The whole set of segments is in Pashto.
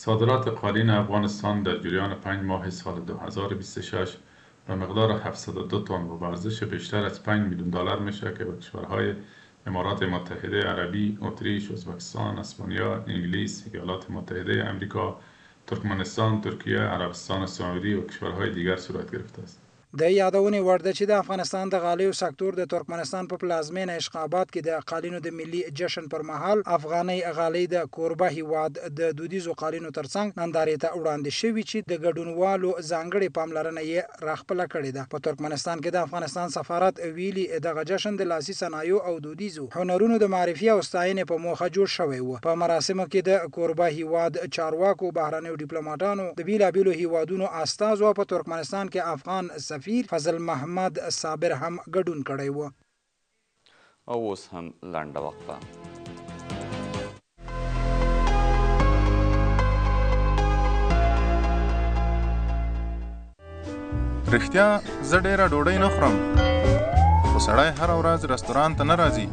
صادرات قالین افغانستان در جریان 5 ماه سال 2026 به مقدار 702 تن و با ارزش بیشتر از 5 میلیون دلار میشه که به کشورهای امارات متحده عربی، اتریش، ازبکستان، اسپانیا، انگلیس، ایالات متحده آمریکا، ترکمنستان، ترکیه، عربستان سعودی و کشورهای دیگر صورت گرفته است. د یادونې وړ ده چې د افغانستان د غالیو سکتور د ترکمنستان په پلازمینه اشقاباد کې د قالینو د ملي جشن پر مهال افغاني غالۍ د کوربه هیواد د دودیزو قالینو ترڅنګ نندارې ته وړاندې شوي چې د ګډونوالو ځانګړې پاملرنه یې راخپله کړې ده. په ترکمنستان کې د افغانستان سفارت ویلي دغه جشن د لاسي صنایعو او دودیزو هنرونو د معرفي او ستاینې په موخه جوړ شوی و. په مراسمو کې د کوربه هیواد چارواکو، بهرنیو ډیپلوماټانو، د بیلابیلو هیوادونو استازو په ترکمنستان کې افغان سفیر فضل محمد صابر هم ګډون کړی و. او اوس هم لنډه وقفه. رښتیا زه ډیره ډوډۍ نه خورم، خو سړی هره ورځ رستوران ته نه راځي.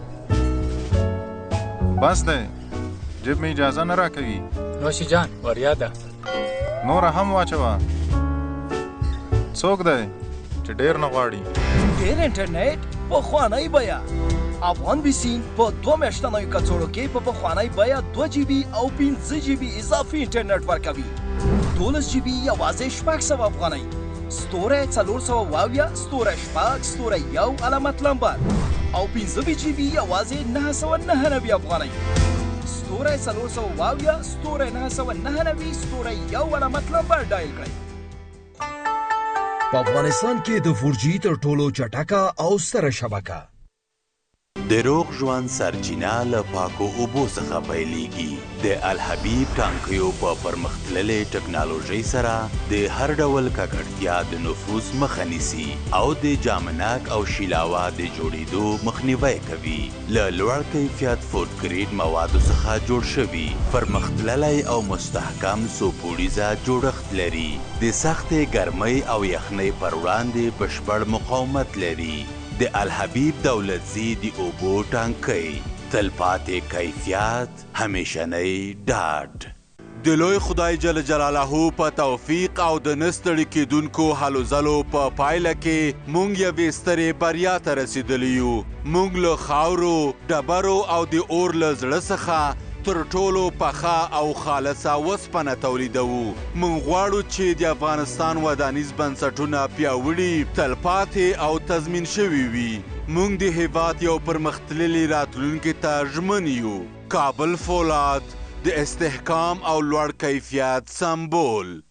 بس دی، جیب مې اجازه نه راکوي. نوشي جان وریا ده، نوره هم واچوه. څوک دی چې ډیر نه غواړي؟ ډیر انټرنیټ په خوانۍ بیه. افغان بیسین په 2 میاشتنیو کڅوړو کې په پخوانۍ بیه 2 جی بي او 15 جی بي اضافي انټرنیټ ورکوي. 12 جی بي یوازې 600 افغانۍ. ستوری 420 ستوری 6 ستوری 1 علامت لمبر او 15 جی بي یوازې 999 افغانۍ. ستوری 420 ستوری 999 ستوری 1 علامت لمبر ډایل کړئ. په افغانستان کې د 4G تر ټولو چټکه او ستره شبکه. د روغ ژوند سرچینه له پاکو اوبو څخه پیلېږي. د الحبیب ټانکیو په پرمختللې ټکنالوژۍ سره د هر ډول ککړتیا د نفوذ مخه نیسي او د جامناک او شیلاوا د جوړېدو مخنیوی کوي. له لوړ کیفیت فوډ ګریډ موادو څخه جوړ شوي پرمختللی او مستحکم څو پوړیزه جوړښت لري. د سختې ګرمۍ او یخنۍ پر وړاندې بشپړ مقاومت لري. د الحبیب دولتزی د اوبو ټانکۍ، تلپاتې کیفیت، همیشنی ډاډ. د لوی خدای جل جلاله په توفیق او د نه ستړي کیدونکو هلو ځلو په پایله کې موږ یوې سترې بریا ته رسېدلی یو. موږ له خاورو، ډبرو او د اور له زړه څخه تر ټولو پخه او خالصه وسپنه تولیدوو. موږ غواړو چې د افغانستان ودانیز بنسټونه پیاوړي، تلپاتې او تضمین شوي وي. موږ د هیواد یو پرمختللي راتلونکي ته ژمن یو. کابل فولاد د استحکام او لوړ کیفیت سمبول.